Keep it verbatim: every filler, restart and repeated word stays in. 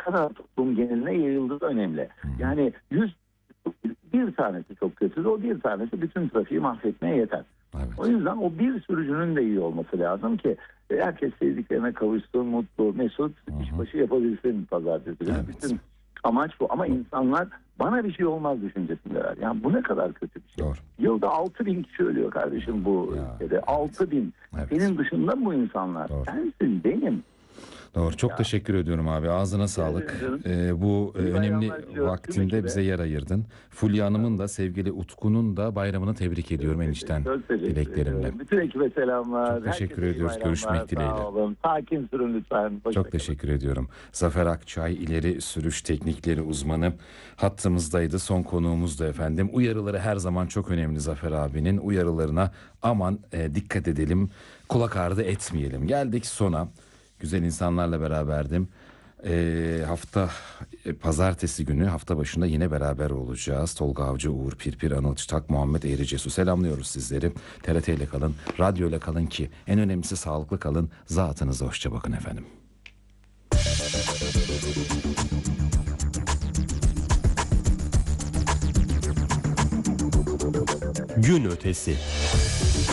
kadar toplum geneline yayıldığı önemli. Hı. Yani yüz bir tanesi çok kötü, o bir tanesi bütün trafiği mahvetmeye yeter. Evet. O yüzden o bir sürücünün de iyi olması lazım ki herkes sevdiklerine kavuşsun, mutlu, mesut, Hı hı. işbaşı yapabilsin pazartesi günü. Evet. Bütün amaç bu. Ama insanlar bana bir şey olmaz düşüncesindeler. Yani bu ne kadar kötü bir şey. Doğru. Yılda altı bin kişi ölüyor kardeşim bu Ya, ülkede. evet. altı bin. Evet. Senin dışında mı bu insanlar? Doğru. Sensin, benim. Doğru. Çok Ya. teşekkür ediyorum abi. Ağzına sağlık. ederim. Ee, bu e, İyi önemli bayramlar diliyorum tüm vaktinde ekibe. bize yer ayırdın. Fulya Hanım'ın da, sevgili Utku'nun da bayramını tebrik ediyorum enişten Çok teşekkür dileklerimle. ederim. Bütün ekibe selamlar. Çok teşekkür Herkese iyi ediyoruz. bayramlar. Görüşmek dileğiyle. Sağ olun. Sakin sürün lütfen. Hoşça Çok kalın. teşekkür ediyorum. Zafer Akçay ileri sürüş teknikleri uzmanı hattımızdaydı. Son konuğumuz da efendim. Uyarıları her zaman çok önemli Zafer abinin. Uyarılarına aman e, dikkat edelim. Kulak ardı etmeyelim. Geldik sona. Güzel insanlarla beraberdim. E, hafta e, pazartesi günü hafta başında yine beraber olacağız. Tolga Avcı, Uğur Pirpir, Anıl Çıtak, Muhammed Eğricesu. Selamlıyoruz sizleri. T R T ile kalın, radyo ile kalın ki en önemlisi sağlıklı kalın. Zatınıza hoşça bakın efendim. Gün ötesi.